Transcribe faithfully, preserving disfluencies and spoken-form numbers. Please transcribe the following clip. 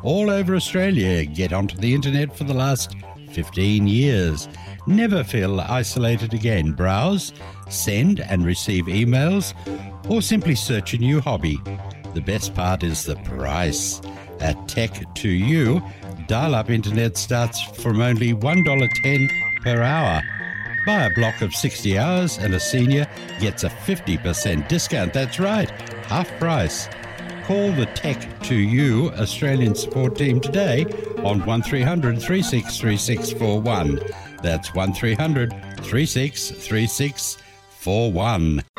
all over Australia get onto the internet for the last fifteen years. Never feel isolated again. Browse, send and receive emails, or simply search a new hobby. The best part is the price. At Tech to You, dial-up internet starts from only one dollar ten per hour. Buy a block of sixty hours and a senior gets a fifty percent discount. That's right, half price. Call the Tech to You Australian support team today on one three hundred, three six three six four one. That's one three hundred, three six three six four one.